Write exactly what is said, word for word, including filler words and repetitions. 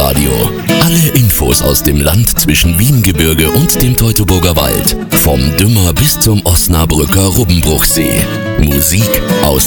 Live-Radio. Alle Infos aus dem Land zwischen Wiehengebirge und dem Teutoburger Wald. Vom Dümmer bis zum Osnabrücker Rubbenbruchsee. Musik aus